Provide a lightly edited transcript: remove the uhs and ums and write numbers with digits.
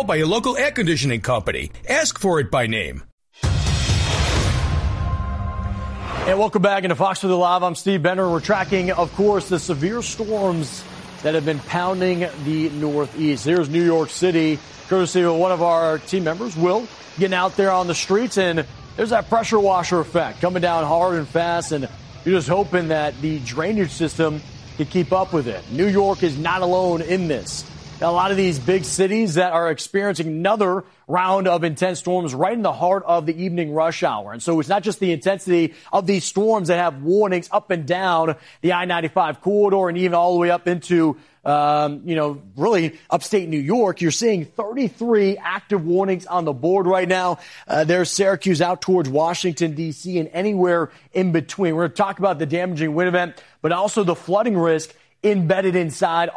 controlled by a local air conditioning company. Ask for it by name. And welcome back into Fox 30 Live. I'm Steve Bender. We're tracking, of course, the severe storms that have been pounding the Northeast. Here's New York City, courtesy of one of our team members, Will, getting out there on the streets. And there's that pressure washer effect coming down hard and fast. And you're just hoping that the drainage system can keep up with it. New York is not alone in this. Now, a lot of these big cities that are experiencing another round of intense storms right in the heart of the evening rush hour. And so it's not just the intensity of these storms that have warnings up and down the I-95 corridor and even all the way up into, really upstate New York. You're seeing 33 active warnings on the board right now. There's Syracuse out towards Washington, D.C., and anywhere in between. We're going to talk about the damaging wind event, but also the flooding risk embedded inside